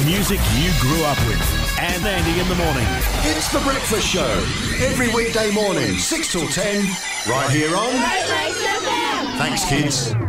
music you grew up with. And Andy in the morning. It's The Breakfast Show. Every weekday morning, 6 till 10, right here on... Thanks, kids.